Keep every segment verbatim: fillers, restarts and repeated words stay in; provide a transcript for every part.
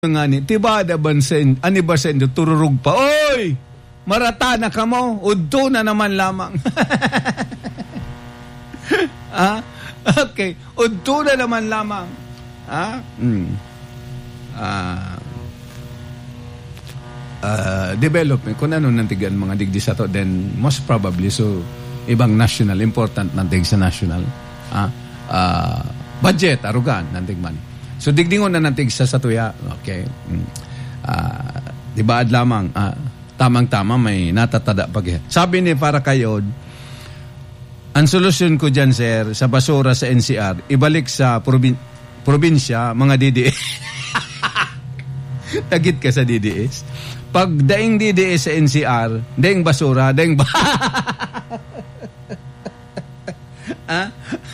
nga ni, tiba da bansen, ani ba sen, tururug pa, oy! Marata na ka mo, udto na naman lamang. Ah, okay, udto na naman lamang. Ah, mm. Ah, uh, development, kung ano nantigan mga digdi sa to, then most probably, so, ibang national, important nantig sa national. Ah, uh, budget, arugan, nantig man. So, digdingon na nantig sa satuya. Okay. Mm. Uh, dibaad lamang, uh, tamang-tama, may natatada pag. Sabi ni para kayo, ang solusyon ko dyan, sir, sa basura sa N C R, ibalik sa probin- probinsya, mga D D S. Tagit ka sa D D S. Pag daing D D S sa N C R, daing basura, daing ba... ah?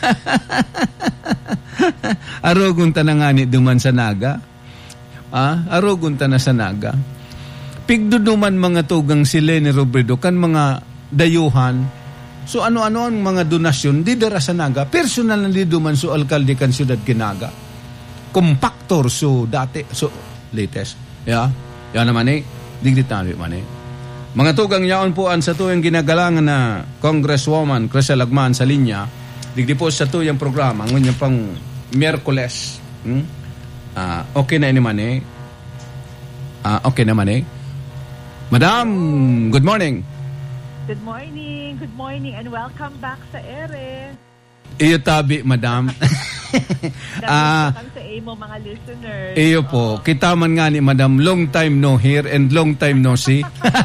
Arogun ta na nga ni duman sa naga. Ah, arogun ta na sa naga. Pigduduman mga tugang sila ni Robredo kan mga dayuhan. So ano-ano ang mga donasyon di dara sa naga. Personal na di duman so alkalde kan siyudad Kinaga. Compactor so dati so latest. Yeah. Yan naman eh. Digdi tayo man eh. Mga tugang yaon po an sa tuyang ginagalangan na Congresswoman Crisel Agman sa linya. Digdi po sa tuyang programa ngunyan pang Miyerkules. Hmm? Uh, okay na ini man eh. Uh, okay naman eh. Madam, good morning. Good morning. Good morning and welcome back sa ere. Iyo tabi, madam. Ah, uh, sa imo mga listeners. Iyo po, oh. Kita man nga ni madam, long time no hear and long time no see.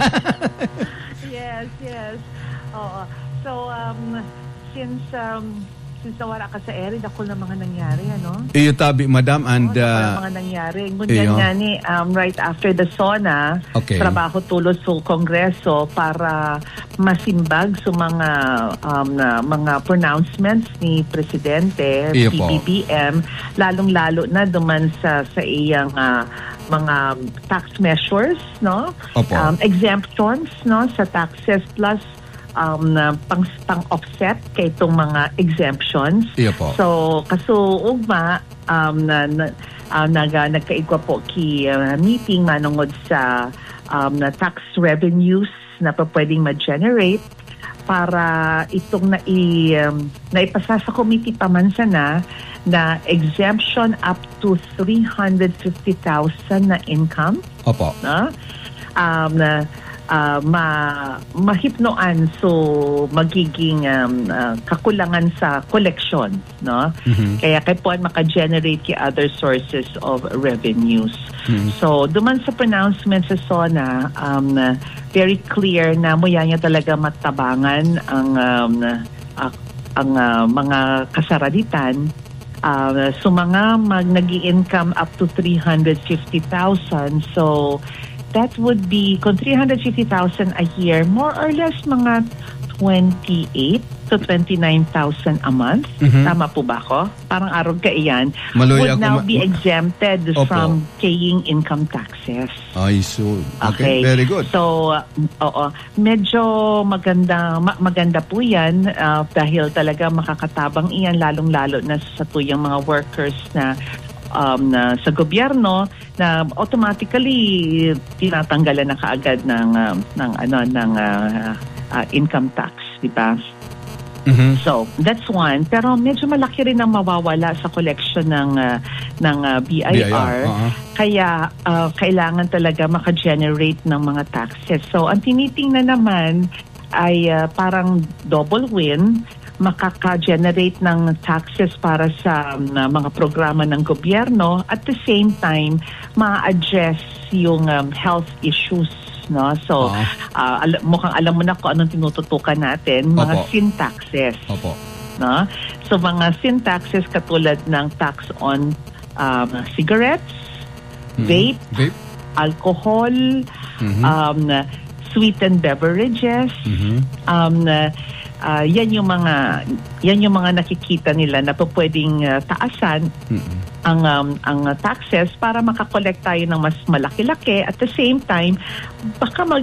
Yes, yes. Oo. So um since um since nawala ka sa ere, dako na mga nangyari, ano? Iyo tabi, madam, and... Oo, uh, mga nangyari. Ngunyan nga ni, um, right after the SONA, okay. Trabaho tulad sa Kongreso para masimbag sa mga um, na, mga pronouncements ni Presidente, P B B M, lalong-lalo na duman sa, sa iyang uh, mga tax measures, no? Um, exemptions, no? Sa taxes plus um uh, pang pang offset kay itong mga exemptions. So kaso ugma um na, na uh, naga nagkaigwa po ki uh, meeting manungod sa um na tax revenues na pa pwedeng ma-generate para itong na i um, naipasa sa committee pamansa na na exemption up to three hundred fifty thousand na income. Opo. Na um na Uh, ma mahipnoan so magiging um, uh, kakulangan sa collection, no? Mm-hmm. Kaya kay puan maka-generate ki other sources of revenues. Mm-hmm. So duman sa pronouncement sa SONA, um, uh, very clear na muya niya talaga matabangan ang um, uh, ang uh, mga kasaraditan. Uh, so mga mag nag-i-income up to three hundred fifty thousand. So that would be, kung three hundred fifty thousand a year, more or less mga twenty-eight to twenty-nine thousand a month. Mm-hmm. Tama po ba ko? Parang arog ka iyan. Maluya would now ma- be exempted Opo. From paying income taxes. Ay, so, okay. okay. Very good. So, uh, oo. Medyo maganda, ma- maganda po yan uh, dahil talaga makakatabang iyan lalong-lalo na sa tuyang mga workers na Um, na sa gobyerno na automatically tinatanggalan na kaagad ng uh, ng ano ng uh, uh, income tax, di ba? Mm-hmm. So, that's one. Pero medyo malaki rin ang mawawala sa collection ng uh, ng uh, B I R. B I R. Uh-huh. Kaya uh, kailangan talaga maka-generate ng mga taxes. So, ang tinitingnan naman ay uh, parang double win, makaka-generate ng taxes para sa um, mga programa ng gobyerno, at the same time ma-address yung um, health issues, no? So uh, uh, al- mukhang alam mo na kung anong tinututukan natin, mga Opo. sin taxes. Opo. No? So mga sin taxes katulad ng tax on um, cigarettes, mm-hmm. vape, vape, alcohol, mm-hmm. um, sweetened beverages, mm-hmm. um, Uh, yan yung mga yan yung mga nakikita nila na po pwedeng uh, taasan mm-hmm. ang um, ang taxes para makakolekt tayo ng mas malaki-laki, at the same time baka mag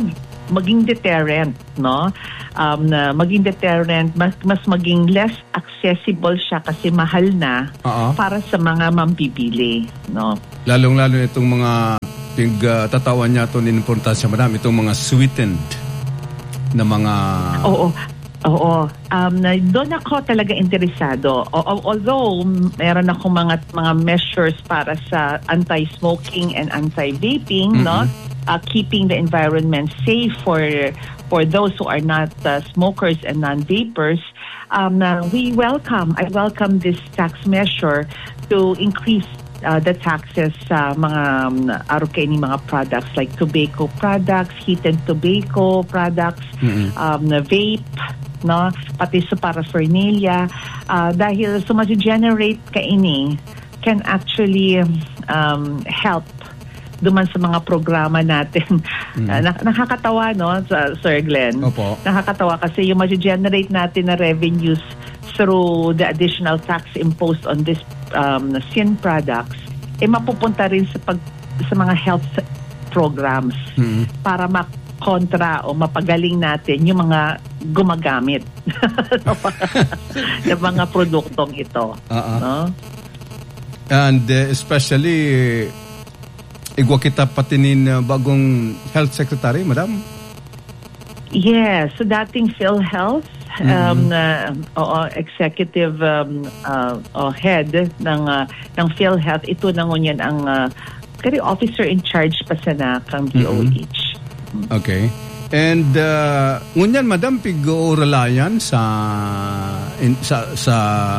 maging deterrent, no? Um, na maging deterrent, mas, mas maging less accessible siya kasi mahal na uh-huh. para sa mga mambibili, no? Lalong-lalo itong mga pig uh, tatawan niya ito ng importansya, madam, itong mga sweetened na mga... Oo, oo. Um, doon ako talaga interesado. O, although, meron akong mga, mga measures para sa anti-smoking and anti-vaping, mm-hmm. no? Uh, keeping the environment safe for for those who are not uh, smokers and non-vapers, um, uh, we welcome, I welcome this tax measure to increase uh, the taxes sa uh, mga um, arukaini mga products like tobacco products, heated tobacco products, mm-hmm. um, vape, no, pati sa paraphernalia, uh, dahil so ma-generate kaini can actually um, help duman sa mga programa natin. Mm. Uh, nakakatawa, no, Sir Glenn? Opo. Nakakatawa kasi yung ma-generate natin na revenues through the additional tax imposed on this um, sin products, eh mapupunta rin sa, pag, sa mga health programs mm. para makontra o mapagaling natin yung mga gumagamit ng mga produktong ito. Uh-uh. No? And uh, especially... Igwa kita patinin uh, bagong health secretary, madam? Yes, so dating PhilHealth, mm-hmm. um, uh, uh, executive um, uh, uh, head ng uh, ng PhilHealth, ito na ngunyan ang uh, kari officer in charge pa sa na kang D O H. Mm-hmm. Okay. And uh, ngunyan, madam, pig-oralayan sa, in, sa sa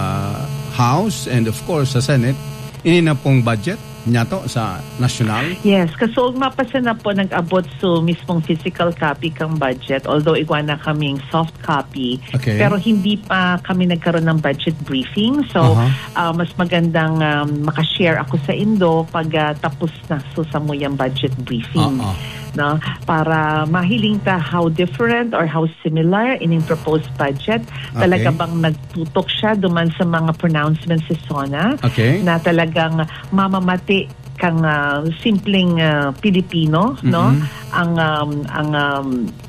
House and of course sa Senate, ini na pong budget niya to sa national? Yes, kaso mapasa na po nag-abot so mismong physical copy kang budget, although igwa na kaming soft copy, okay. Pero hindi pa kami nagkaroon ng budget briefing, so uh-huh. uh, mas magandang um, makashare ako sa Indo pag uh, tapos na so sa mo yung budget briefing. Uh-huh. No, para mahiling ta how different or how similar in yung proposed budget. Okay. Talaga bang nagtutok siya duman sa mga pronouncements sa SONA, okay. Na talagang mamamati kang uh, simpleng uh, Pilipino, mm-hmm. no? Ang um, ang um,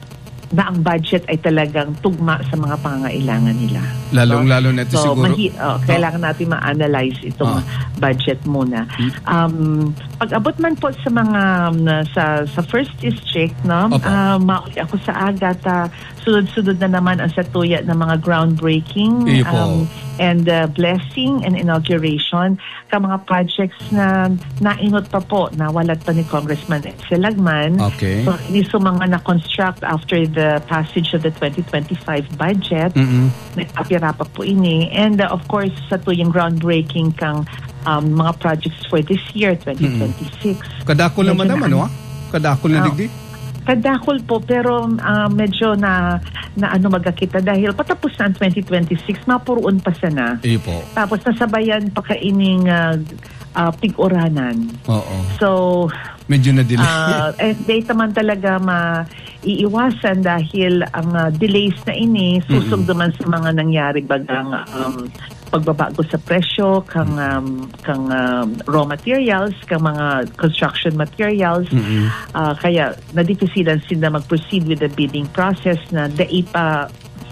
na ang budget ay talagang tugma sa mga pangangailangan nila. Lalong-lalo so, na ito so, siguro. Mahi- oh, kailangan oh. natin ma-analyze itong oh. budget muna. Um, pag-abot man po sa mga um, sa sa first district, no, uh, mauli ako sa agat, uh, sunod-sunod na naman ang satuya ng mga groundbreaking um, and uh, blessing and inauguration ka mga projects na naingot pa po, na walat pa ni Congressman Selagman. Okay. So, ini so mga na-construct after the passage of the twenty twenty-five budget. Mm-hmm. Nagpapira pa po ini. And uh, of course, sa tuyong groundbreaking kang um, mga projects for this year, twenty twenty-six. Mm-hmm. Kadakol naman naman, no? Kadakol na digdi? Kadakol po, pero uh, medyo na, na ano magakita dahil patapos na ang twenty twenty-six, mapuroon pa sana. Ipo. Tapos nasabayan pa kaining uh, uh, pig-oranan. Oo. So, medyo na delay. Uh, eh, data man talaga maiiwasan dahil ang uh, delays na ini susog naman sa mga nangyari bagang um, pagbabago sa presyo kang um, kang um, raw materials, kang mga construction materials. Mm-hmm. Uh, kaya nadifisilan sila mag-proceed with the bidding process na dai pa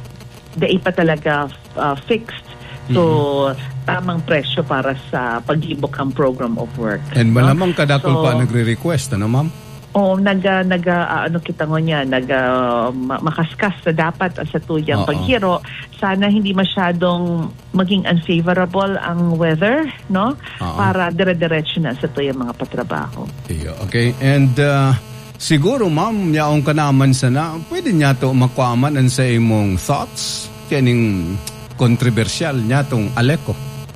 dai pa talaga uh, fixed. So, mm-hmm. tamang presyo para sa paghibok ang program of work. And malamang kadakol so, pa nagre-request, ano ma'am? O, naga, naga, uh, ano kita ngo niya, naga, uh, makaskas na dapat sa tuyang Uh-oh. paghiro. Sana hindi masyadong maging unfavorable ang weather, no? Uh-oh. Para dire-diretso na sa tuyang mga patrabaho. Okay, and uh, siguro ma'am, yaong kanaman sana, pwede niya to makwaman ang sa imong thoughts, kaning kontrobersyal niya tong Aleco.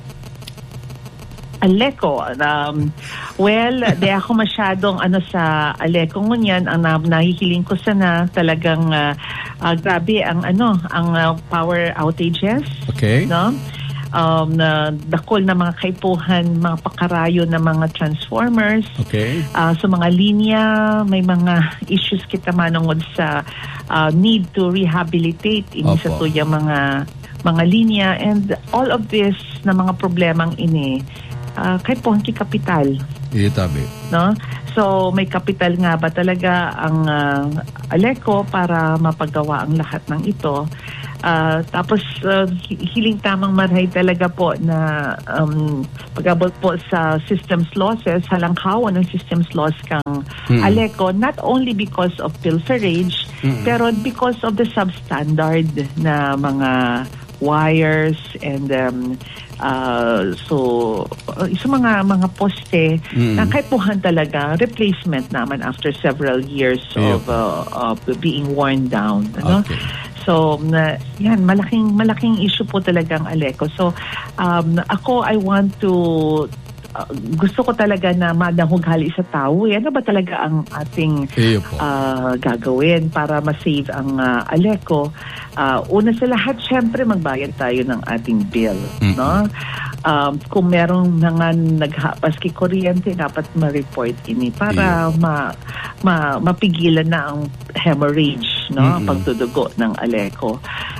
Aleco, um, well, di ako masyadong ano sa Aleco ngunyan, ang na, nahihiling ko sana talagang uh, uh, grabe ang ano, ang uh, power outages. Okay. No? Um, na dakol na mga kaipuhan, mga pakarayo na mga transformers. Okay. Uh, so mga linya, may mga issues kita manungod sa uh, need to rehabilitate ini sa tuyang mga mga linya, and all of this na mga problemang ini Uh, kahit po ang kikapital. Itabi. No? So may kapital nga ba talaga ang uh, Aleco para mapagawa ang lahat ng ito? Uh, tapos uh, hiling tamang marhay talaga po na um, pag-abot po sa systems losses, halangkawan ng systems loss kang mm-hmm. Aleco, not only because of pilferage, mm-hmm. pero because of the substandard na mga wires and um, uh, so uh, sa mga mga poste mm-hmm. na kaipuhan talaga replacement naman after several years yeah. of uh, of being worn down, ano? Okay. So, na, yan, malaking malaking issue po talaga ang Aleco. So, um, ako, I want to, uh, gusto ko talaga na madahughali sa tao. Eh. Ano ba talaga ang ating uh, gagawin para ma-save ang uh, Aleco? Uh, una sa lahat, syempre, magbayad tayo ng ating bill. Mm-hmm. No? Um, kung merong mga naghapas kay kuryente, dapat ma-report ini para yeah. ma, ma, mapigilan na ang hemorrhage, no? Mm-hmm. Pagdudugo ng Aleco.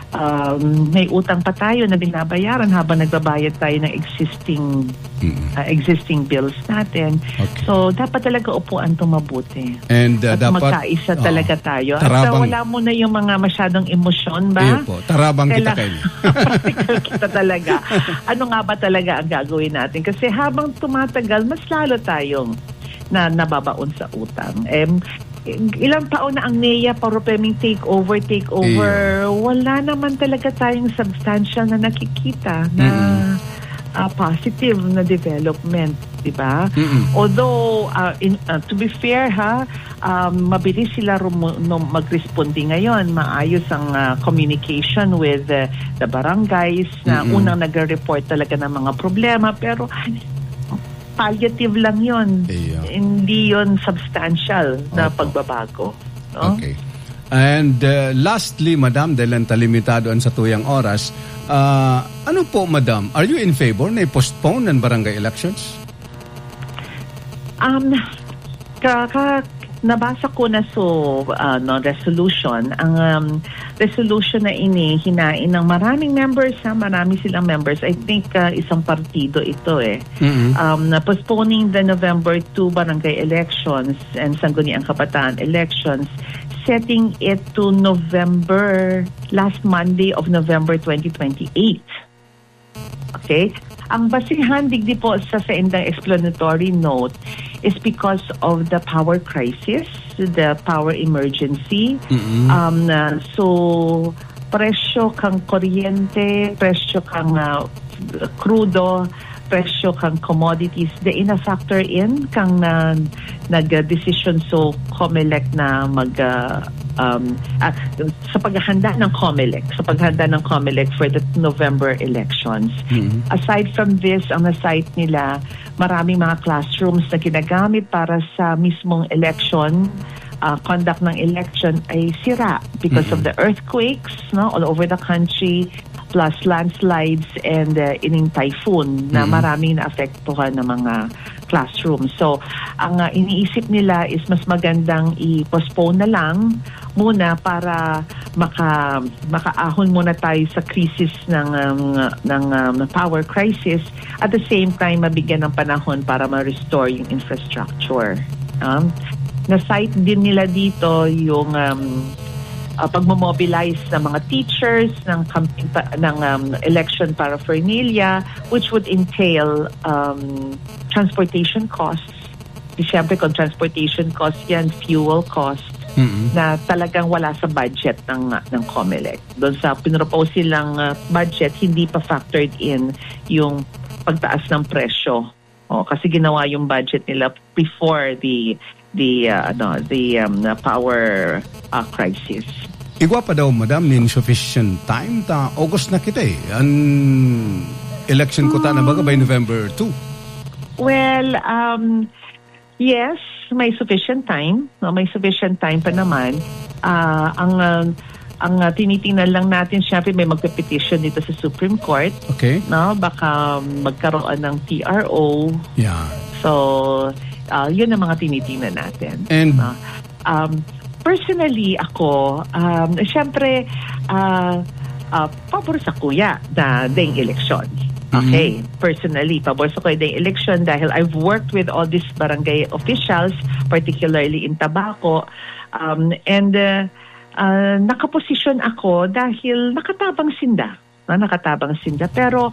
Um, may utang pa tayo na binabayaran habang nagbabayad tayo ng existing mm-hmm. uh, existing bills natin. Okay. So, dapat talaga upuan ito mabuti. And uh, At dapat, magkaisa uh, talaga tayo. Tarabang, At uh, wala mo na yung mga masyadong emosyon ba? Iyo po, tarabang Kaila, kita kayo. practical kita talaga. Ano nga ba talaga ang gagawin natin? Kasi habang tumatagal, mas lalo tayong na nababaon sa utang. Eh, ilang taon na ang N E A paropeming take over, take over. Iyo. Wala naman talaga tayong substantial na nakikita na mm-hmm. uh, positive na development, di ba? Mm-hmm. Although, uh, in, uh, to be fair ha, um, mabilis sila rum- no, mag-respondi ngayon. Maayos ang uh, communication with uh, the barangays na mm-hmm. unang nag-report talaga ng mga problema. Pero palliative lang yun. Yeah. Hindi yun substantial na Opo. pagbabago. No? Okay. And uh, lastly, Madam, dahil ang talimitado sa tuyang oras, uh, ano po, Madam, are you in favor na i-postpone ng barangay elections? Um, ka, ka, nabasa ko na so uh, no, resolution. Ang um, resolution na ini hinain ng maraming members, ha? Marami silang members. I think uh, isang partido ito eh. Mm-hmm. Um, na postponing the November second barangay elections and Sangguniang Kabataan elections, setting it to November, last Monday of November twenty twenty-eight. Okay? Ang basihan digdi po sa sa indang explanatory note is because of the power crisis, the power emergency. Mm-hmm. Um, uh, so, presyo kang kuryente, presyo kang uh, crudo, presyo kang commodities, the ina-factor in kang uh, nag-decision so COMELEC na mag uh, um, uh, sa paghahanda ng COMELEC, sa paghahanda ng COMELEC for the November elections. Mm-hmm. Aside from this, ang na-cite nila, maraming mga classrooms na ginagamit para sa mismong election, uh, conduct ng election ay sira because mm-hmm. of the earthquakes, no, all over the country, plus landslides and uh, ining typhoon na mm-hmm. maraming naapektuhan ng mga classrooms. So, ang uh, iniisip nila is mas magandang i-postpone na lang muna para maka makaahon muna tayo sa crisis ng um, ng um, power crisis, at the same time mabigyan ng panahon para ma-restore yung infrastructure. Um, na-cite din nila dito yung um, Uh, pagmobilize ng mga teachers ng campaign pa, ng um, election paraphernalia, which would entail um, transportation costs. Siyempre kung transportation costs yan, fuel costs, mm-hmm. na talagang wala sa budget ng ng COMELEC. Doon sa pinropose silang uh, budget, hindi pa factored in yung pagtaas ng presyo. Oh, kasi ginawa yung budget nila before the the uh, ano the um, power uh, crisis. Igwa pa daw, Madam, nin sufficient time ta August na kita eh. An election ko ta na baga by November second. Well, um yes, may sufficient time. No, may sufficient time pa naman. Uh, ang uh, ang uh, tinitingnan lang natin, syempre may magpe-petition dito sa Supreme Court. Okay. No, baka magkaroon ng T R O. Yeah. So, Uh, yun ang mga tinitingnan natin. And uh, um, personally ako, um, syempre, uh, uh, pabor sa kuya na ding eleksyon. Okay, mm-hmm. Personally, pabor sa ko yung election dahil I've worked with all these barangay officials, particularly in Tabaco, um, and uh, uh, nakaposisyon ako dahil nakatabang sinda. No? Nakatabang sinda. Pero,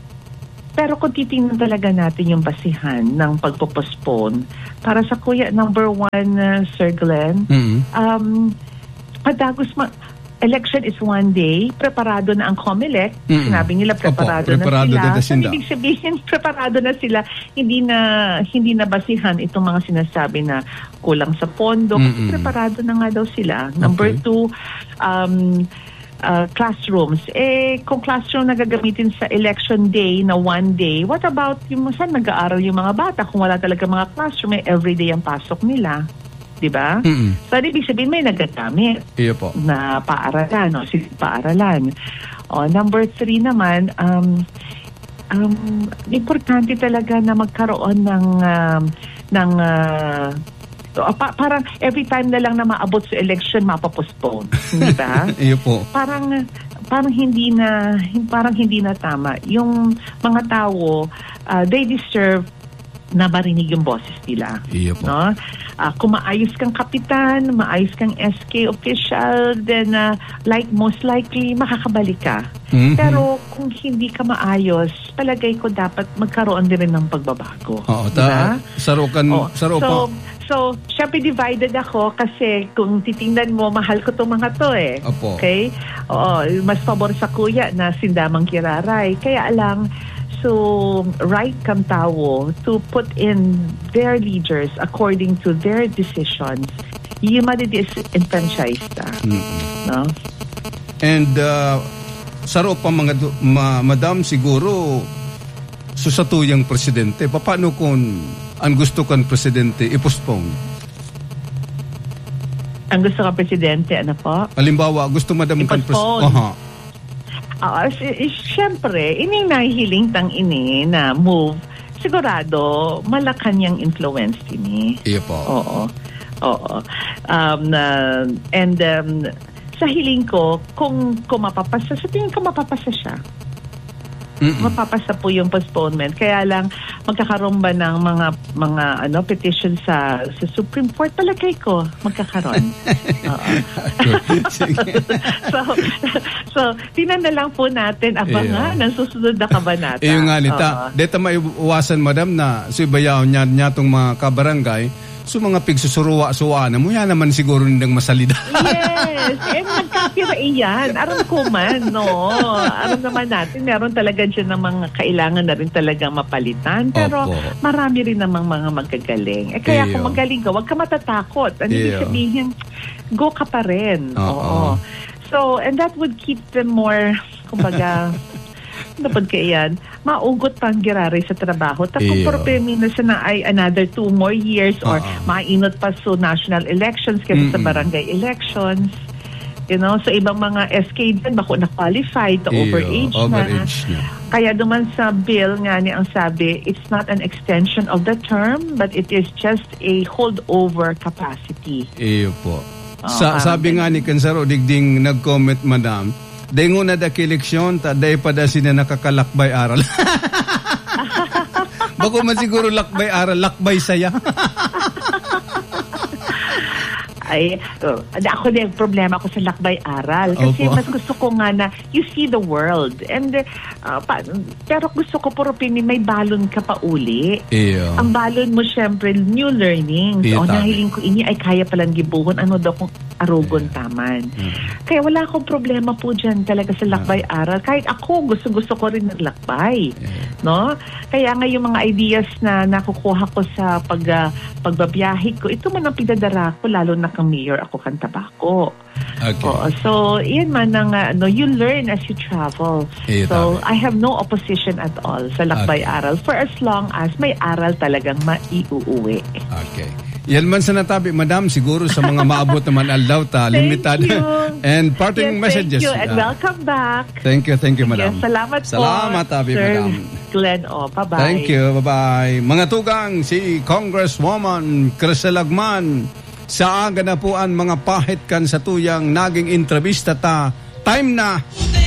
pero kung titingnan talaga natin yung basihan ng pagpo-postpone, para sa kuya, number one, uh, Sir Glenn, mm-hmm. um, padagos ma- election is one day, preparado na ang COMELEC. Mm-hmm. Sinabi nila preparado, Opo, preparado na sila. So, ibig sabihin, preparado na sila. Hindi na hindi na basihan itong mga sinasabi na kulang sa pondo. Mm-hmm. Preparado na nga daw sila. Number okay. two, um, uh, classrooms. Eh, kung classroom na gagamitin sa election day na one day, what about yung saan nag-aaral yung mga bata? Kung wala talaga mga classroom, eh, everyday ang pasok nila. Diba? Mm-hmm. So, ibig sabihin may nagagamit iya po. Na paaralan, no? Sige, paaralan. O, number three naman, um, um, importante talaga na magkaroon ng, um, ng uh, pa- parang every time na lang na maabot sa election, mapapostpone. Diba? Iya po. Parang, parang hindi na, parang hindi na tama. Yung mga tao, uh, they deserve na marinig yung boses nila. Iya po. No? Uh, kung maayos kang kapitan, maayos kang S K official, then uh, like most likely, makakabalik ka. Mm-hmm. Pero kung hindi ka maayos, palagay ko dapat magkaroon din rin ng pagbabago. Oo, ta- diba? Sarukan, oh, sarukan. So, so, syempre divided ako kasi kung titingnan mo, mahal ko itong mga to eh. Opo. Okay? Oo, mas pabor sa kuya na sindamang kiraray. Kaya lang, so, right kang tao to put in their leaders according to their decisions. Yung madi-disenfranchised. Mm-hmm. No? And uh, saro pa mga do, ma, madam siguro susatuyang presidente. Paano kung ang gusto kan presidente i-postpone? Ang gusto ka presidente, ano po? Halimbawa, gusto madam kan presidente. Aha. Uh, Siyempre, ining nahihiling tang ini na move, sigurado, malakan yung influence ini. Iya po. Oo. Oo. Um, uh, and um, sa hiling ko, kung, kung mapapasa, sa tingin ko mapapasa siya. Mm-mm. Mapapasa po yung postponement. Kaya lang, magkakaroon ba ng mga mga ano petition sa sa Supreme Court? Palagay ko, magkakaroon. Oo. so, so, tinan na lang po natin, abangan ng susunod na kabanata. Iyo nga nita. Dito maiwasan, madam, na si bayaw niya, niya itong mga kabarangay, so mga pigsusuruwa-suwa na mo, yan naman siguro nindang masalida. Yes. Eh, magkapira iyan. Aram ko man, no? Aram naman natin, meron talaga dyan ng mga kailangan na rin talagang mapalitan. Pero Opo. Marami rin namang mga magagaling. Eh, kaya Eyo. Kung magaling ka, huwag ka matatakot. Ano ibig sabihin, go ka pa rin. Oo. Oo. So, and that would keep them more, kumbaga, napad ka iyan, maugot pang girari sa trabaho. Tapos propemi na siya na ay another two more years or uh-huh. mainot pa sa national elections kasi sa barangay elections. You know, so ibang mga S K din, bako na-qualified to Eyo. Overage na. Overage na. Kaya duman sa bill nga ni ang sabi, it's not an extension of the term, but it is just a holdover capacity. Iyo po. Oh, sa, sabi nga ni Kansaro, digding nag-comment, madam, dengo na da kileksyon, ta day pa da sina nakakalakbay aral. Bako man siguro lakbay aral, lakbay saya. Ay, uh, ako din, problema ko sa lakbay aral. Kasi Opo. Mas gusto ko nga na you see the world. And, uh, pa, pero gusto ko puro pini, may balon ka pa uli. Eyo. Ang balon mo, syempre, new learnings. O, nahiling ko ini ay kaya palang gibuhon. Ano daw kung arugon Eyo. Taman. Hmm. Kaya wala akong problema po dyan talaga sa lakbay hmm. aral. Kahit ako, gusto-gusto ko rin naglakbay. Yeah. No? Kaya nga yung mga ideas na nakukuha ko sa pag, uh, pagbabiyahe ko, ito man ang pinadara ko, lalo na mayor ako kan Tabaco. Okay. Oo, so, yan man ang, uh, no, you learn as you travel. Eh, so, tama. I have no opposition at all sa lakbay okay. aral for as long as may aral talagang maiuuwi. Okay. Yan man sa natabi, madam, siguro sa mga maabot naman aldaw ta, limited. And parting yes, messages. Thank you and uh, welcome back. Thank you, thank you, madam. Yes, salamat po. Salamat, tabi, Sir madam. Glenn, oh, bye-bye. Thank you, bye-bye. Mga tugang, si Congresswoman Crisel Agman, sa aga na po ang mga pahit kan sa tuyang naging entrevista ta. Time na